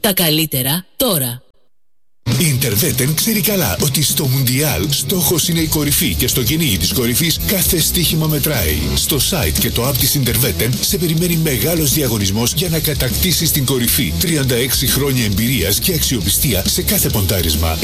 Τα καλύτερα τώρα. Η Interveten ξέρει καλά ότι στο Μουντιάλ στόχος είναι η κορυφή και στο κυνήγι της κορυφής κάθε στοίχημα μετράει. Στο site και το app της Interveten σε περιμένει μεγάλος διαγωνισμός για να κατακτήσεις την κορυφή. 36 χρόνια εμπειρίας και αξιοπιστία σε κάθε ποντάρισμα.